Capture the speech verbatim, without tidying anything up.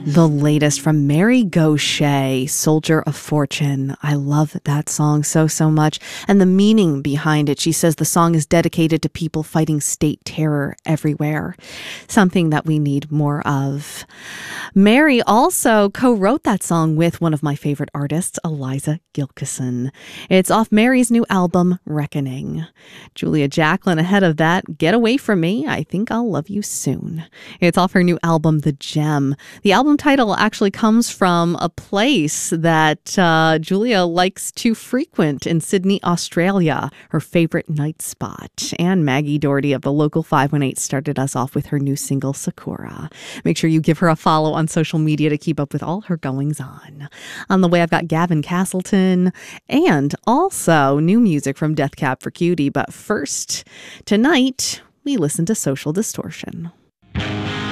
The latest from Mary Gauthier, Soldier of Fortune. I love that song so, so much. And the meaning behind it. She says the song is dedicated to people fighting state terror everywhere. Something that we need more of. Mary also co-wrote that song with one of my favorite artists, Eliza Gilkyson. It's off Mary's new album, Reckoning. Julia Jacklin ahead of that, Get Away From Me, I Think I'll Love You Soon. It's off her new album, The Gem. The album title actually comes from a place that uh, Julia likes to frequent in Sydney, Australia, her favorite night spot. And Maggie Doherty of the Local five one eight started us off with her new single, Sakura. Make sure you give her a follow on social media to keep up with all her goings on. On the way, I've got Gavin Castleton and also new music from Death Cab for Cutie. But first, tonight, we listen to Social Distortion.